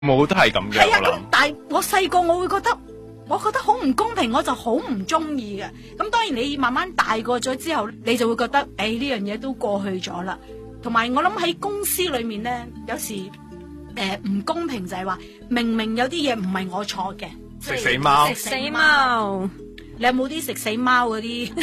冇都係咁嘅。 係啊， 我諗咁但係我細個我會覺得。我覺得好唔公平，我就好唔中意嘅。咁當然你慢慢大個咗之後，你就會覺得，呢樣嘢都過去咗啦。同埋我諗喺公司裏面咧，有時唔公平就係話，明明有啲嘢唔係我錯嘅， 食死貓， 食死貓。 你有冇啲食死貓嗰啲？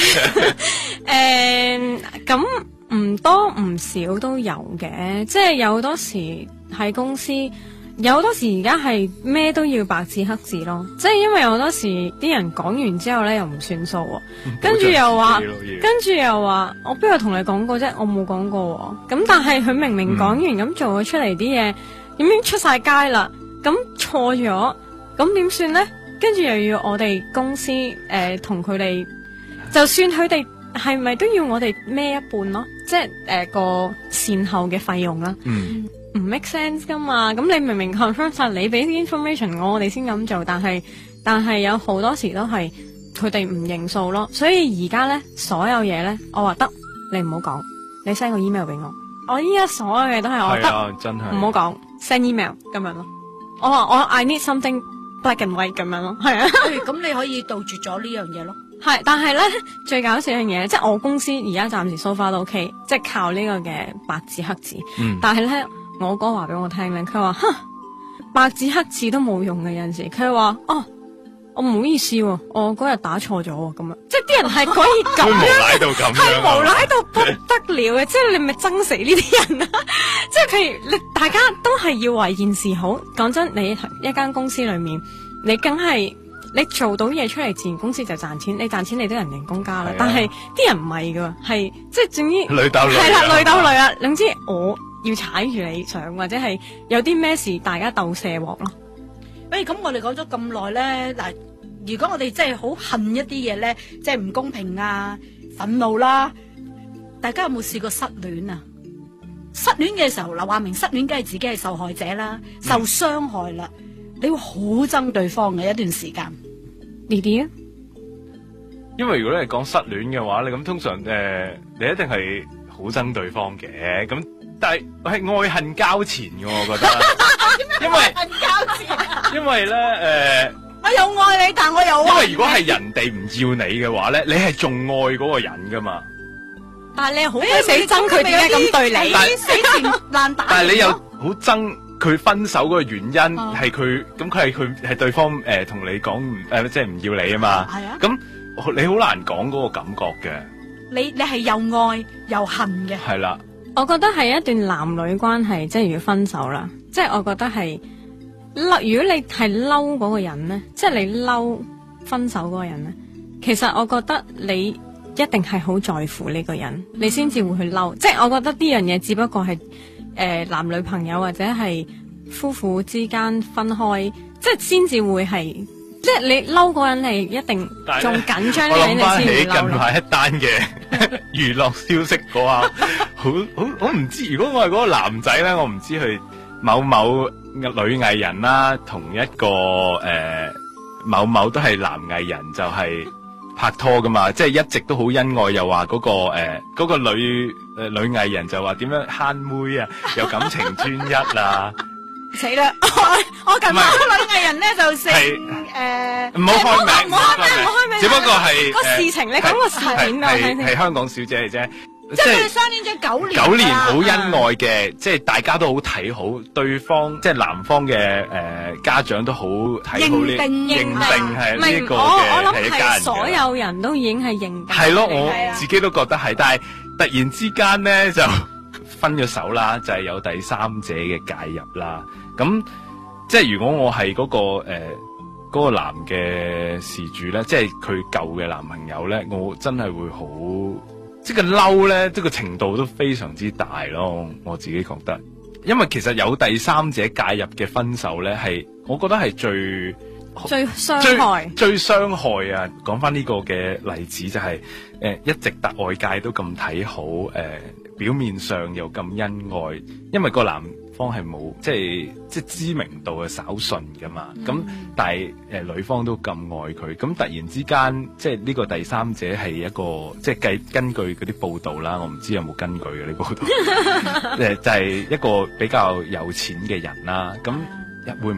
咁唔多唔少都有嘅，即係有好多時喺公司。有好多時而家係咩都要白紙黑字咯，即係因為好多時啲人講完之後咧又唔算數喎，跟住又話我邊有同你講過啫，我冇講過喎。咁但係佢明明講完咁做咗出嚟啲嘢，已經出晒街啦，咁錯咗，咁點算咧？跟住又要我哋公司同佢哋，就算佢哋係咪都要我哋孭一半咯？即係個善後嘅費用啦。唔 make sense 噶嘛？咁你明明 confirm 晒，你俾啲 information 我哋先咁做，但係有好多時都係佢哋唔認數咯。所以而家咧，所有嘢咧，我話得，你唔好講，你 send 個 email 俾我。我依家所有嘢都係我得， 真係唔好講 send email 咁樣咯。我話我 I need something black and white 咁樣咯，係啊。 咁你可以杜絕咗呢樣嘢咯。 係，但係咧最搞笑一樣嘢，即係我公司而家暫時 so far 都 OK， 即係靠呢個嘅白紙黑字。但係咧。我哥話俾我聽咧，佢話哼，白紙黑字都冇用嘅，有陣時佢話我唔好意思喎，我嗰日打錯咗喎，咁樣，即係啲人係可以咁樣， 無賴到咁樣， 係無賴到不得了嘅，即係你咪憎死呢啲人啊！即係你大家都係要為件事好。講真，你一間公司裏面，你梗係你做到嘢出嚟，自然公司就賺錢，你賺錢你都人工加啦。但係啲人唔係噶，係即係總之累鬥累， 係啦，累鬥累啊！總之我要踩住你上，或者係有啲咩事，大家鬥卸鑊咯。 咁我哋講咗咁耐咧，嗱，如果我哋真係好恨一啲嘢咧，即係唔公平啊、憤怒啦，大家有冇試過失戀啊？失戀嘅時候，嗱，話明失戀，梗係自己係受害者啦，受傷害啦，你會好憎對方嘅一段時間。 呢啲啊， 因為如果你係講失戀嘅話，你咁通常你一定係好憎對方嘅，咁。但係愛恨交纏嘅，我覺得，因為恨交纏， 因為咧我又愛你，但我又因為如果係人哋唔要你嘅話咧，你係仲愛嗰個人噶嘛。 但係你好鬼死憎佢點解咁對你， 死纏爛打。 但係你又好憎佢分手嗰個原因係佢，咁佢係對方同你講即係唔要你啊嘛。係啊。咁你好難講嗰個感覺嘅。你係又愛又恨嘅。 係啦。 我覺得係一段男女關係，即係如果分手啦，即係我覺得係嬲。如果你係嬲嗰個人咧，即係你嬲分手嗰個人咧，其實我覺得你一定係好在乎呢個人，你先至會去嬲。即係我覺得呢樣嘢只不過係男女朋友或者係夫婦之間分開，即係先至會係。即係你嬲嗰人係一定仲緊張嘅，你先會嬲。 近排一單嘅娛樂消息嗰下，我唔知。如果我係嗰個男仔咧，我唔知佢某女藝人啦，同一個某都係男藝人，就係拍拖噶嘛。即係一直都好恩愛，又話嗰個女藝人就話點樣慳妹啊，又感情專一啊。 死啦！我近排個女藝人咧就姓唔好開名， 唔好開名， 只不過係個事情，你講個事件係香港小姐嚟啫。 即係佢哋相戀咗9年好恩愛嘅，即係大家都好睇好對方，即係男方嘅家長都好睇好呢，認定係呢個嘅係一家人嘅。 所有人都已經係認定。 係咯，我自己都覺得係，但係突然之間咧就分咗手啦，就係有第三者嘅介入啦。咁即係如果我係嗰個男嘅事主咧，即係佢舊嘅男朋友咧，我真係會好，即係個嬲咧，即係個程度都非常之大咯。我自己覺得，因為其實有第三者介入嘅分手咧，係我覺得係最傷害啊！講翻呢個嘅例子就係一直外界都咁睇好，表面上又咁恩愛，因為個男方係冇即係知名度嘅稍遜噶嘛，咁但係女方都咁愛佢，咁突然之間即係呢個第三者係一個即係根據嗰啲報道啦，我唔知有冇根據嘅呢報道，就係一個比較有錢嘅人啦，咁會